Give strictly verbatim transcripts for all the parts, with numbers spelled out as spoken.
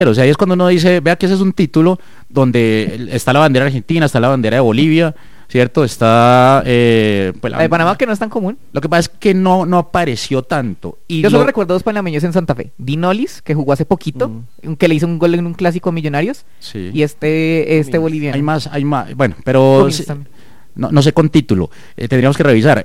O sea, ahí es cuando uno dice, vea que ese es un título donde está la bandera argentina, está la bandera de Bolivia, ¿cierto? Está... Eh, pues la de Panamá, que no es tan común. Lo que pasa es que no, no apareció tanto. Y Yo solo lo... recuerdo dos panameños en Santa Fe. Dinolis, que jugó hace poquito, mm. que le hizo un gol en un clásico a Millonarios. Sí. Y este, este boliviano. Hay más, hay más. Bueno, pero... No, no sé con título, eh, tendríamos que revisar.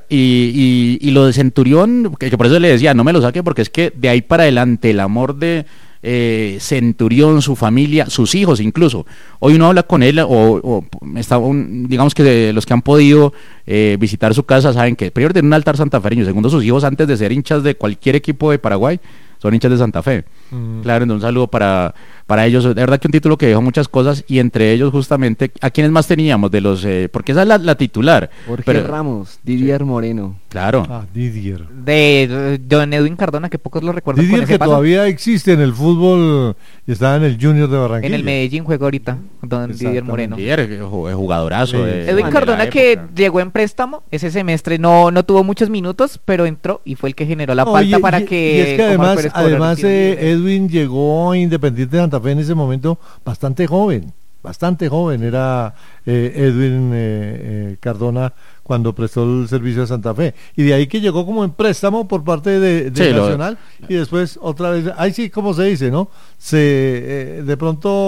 Y, y, y lo de Centurión, que, que por eso le decía, no me lo saque, porque es que de ahí para adelante el amor de... Eh, Centurión, su familia, sus hijos incluso. Hoy uno habla con él o, o está un, digamos que de los que han podido eh, visitar su casa saben que primero tiene un altar santafereño, segundo sus hijos antes de ser hinchas de cualquier equipo de Paraguay son hinchas de Santa Fe. Mm. Claro, entonces un saludo para, para ellos. De verdad que un título que dejó muchas cosas y entre ellos justamente, ¿a quiénes más teníamos? De los, eh, porque esa es la, la titular. Jorge pero, Ramos, Didier sí. Moreno. Claro. Ah, Didier. De, de Don Edwin Cardona, que pocos lo recuerdan. Didier, con ese que paso. Todavía existe en el fútbol y está en el Junior de Barranquilla. En el Medellín juega ahorita, Don Didier Moreno. Didier, jugadorazo. Sí. De, Edwin de Cardona, que llegó en préstamo ese semestre, no, no tuvo muchos minutos, pero entró y fue el que generó la no, falta y, para y, que... Y es que además, además eh, Edwin llegó a Independiente de Santa Fe en ese momento bastante joven, bastante joven era eh, Edwin eh, eh, Cardona cuando prestó el servicio a Santa Fe, y de ahí que llegó como en préstamo por parte de, de sí, Nacional, lo... y después otra vez, ahí sí, como se dice, ¿no? Se eh, de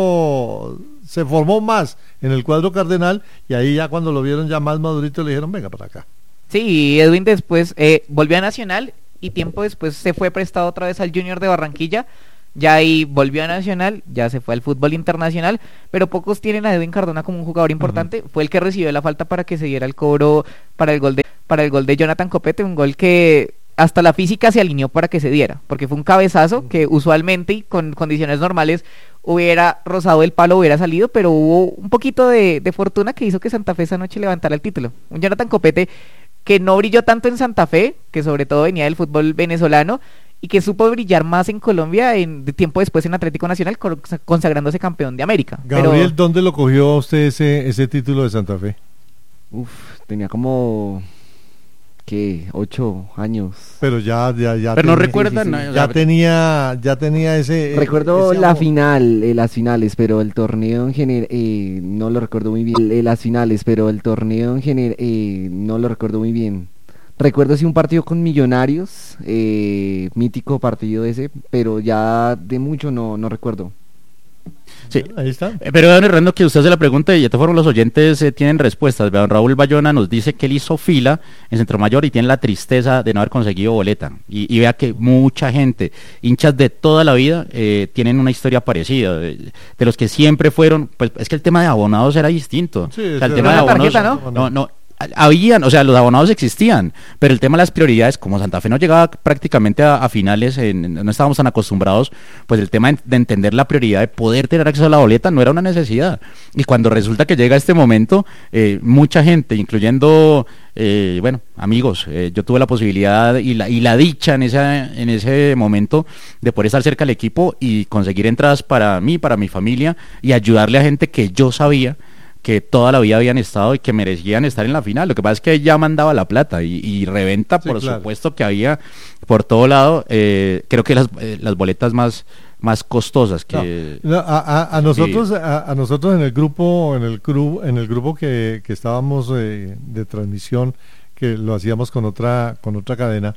pronto se formó más en el cuadro cardenal, y ahí ya cuando lo vieron ya más madurito le dijeron, venga para acá. Sí, Edwin después eh, volvió a Nacional, y tiempo después se fue prestado otra vez al Junior de Barranquilla, ya ahí volvió a Nacional, ya se fue al fútbol internacional, pero pocos tienen a Edwin Cardona como un jugador importante. Uh-huh. Fue el que recibió la falta para que se diera el cobro para el gol de para el gol de Jonathan Copete, un gol que hasta la física se alineó para que se diera, porque fue un cabezazo uh-huh. que usualmente y con condiciones normales hubiera rozado el palo, hubiera salido, pero hubo un poquito de, de fortuna que hizo que Santa Fe esa noche levantara el título. Un Jonathan Copete que no brilló tanto en Santa Fe, que sobre todo venía del fútbol venezolano, y que supo brillar más en Colombia en de tiempo después en Atlético Nacional, consagrándose campeón de América. Gabriel, pero... ¿dónde lo cogió usted ese, ese título de Santa Fe? Uf, tenía como... ¿qué? Ocho años. Pero ya, ya, ya. Pero tenía, no recuerdan, sí, sí, sí. No, ya sea, tenía, ya tenía ese. Recuerdo ese la final, eh, las finales, pero el torneo en general, eh, no lo recuerdo muy bien. Eh, las finales, pero el torneo en general, eh, no lo recuerdo muy bien. Recuerdo sí un partido con Millonarios, eh, mítico partido ese, pero ya de mucho no, no recuerdo. Sí, ahí está. Eh, pero don Hernando, que usted se la pregunta y ya te fueron los oyentes eh, tienen respuestas. Don Raúl Bayona nos dice que él hizo fila en Centro Mayor y tiene la tristeza de no haber conseguido boleta. Y, y vea que mucha gente, hinchas de toda la vida, eh, tienen una historia parecida. De, de los que siempre fueron, pues es que el tema de abonados era distinto. Sí, o sea, el tema de abonados, tarjeta, ¿no? no, no habían, o sea, los abonados existían, pero el tema de las prioridades, como Santa Fe no llegaba prácticamente a, a finales, en, no estábamos tan acostumbrados, pues el tema de entender la prioridad de poder tener acceso a la boleta no era una necesidad. Y cuando resulta que llega este momento, eh, mucha gente, incluyendo, eh, bueno, amigos, eh, yo tuve la posibilidad y la, y la dicha en ese, en ese momento de poder estar cerca del equipo y conseguir entradas para mí, para mi familia y ayudarle a gente que yo sabía que toda la vida habían estado y que merecían estar en la final. Lo que pasa es que ya mandaba la plata y, y reventa, sí, por claro. supuesto que había por todo lado, eh, creo que las, eh, las boletas más más costosas que no, no, a, a, a nosotros sí. a, a nosotros en el grupo en el grupo en el grupo que, que estábamos eh, de transmisión, que lo hacíamos con otra con otra cadena,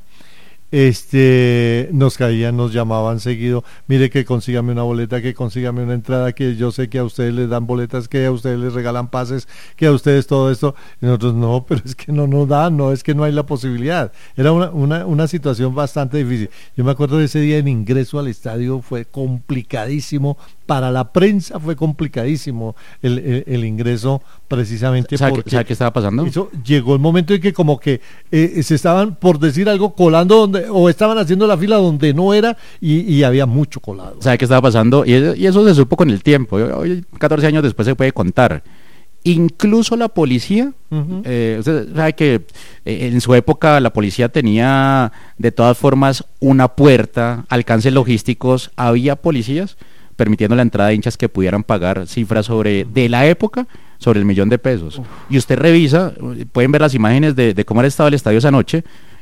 este nos caían, nos llamaban seguido, mire que consígame una boleta, que consígame una entrada, que yo sé que a ustedes les dan boletas, que a ustedes les regalan pases, que a ustedes todo esto, y nosotros no, pero es que no nos dan, no, es que no hay la posibilidad. Era una, una, una situación bastante difícil. Yo me acuerdo de ese día en ingreso al estadio, fue complicadísimo, para la prensa fue complicadísimo el, el, el ingreso, precisamente ¿Sabe porque qué, ¿sabe qué estaba pasando? Eso, llegó el momento en que como que eh, se estaban, por decir algo, colando donde, o estaban haciendo la fila donde no era, y, y había mucho colado. ¿Sabe qué estaba pasando? Y, y eso se supo con el tiempo, hoy catorce años después se puede contar. Incluso la policía, uh-huh. eh, usted sabe que eh, en su época la policía tenía de todas formas una puerta, alcances logísticos, había policías permitiendo la entrada de hinchas que pudieran pagar cifras sobre, de la época, sobre el millón de pesos. Uf. Y usted revisa, pueden ver las imágenes de, de cómo era estado el estadio esa noche,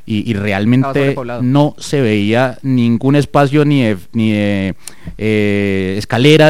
y, y Estaba realmente sobrepoblado. no se veía ningún espacio ni de, ni de eh, escaleras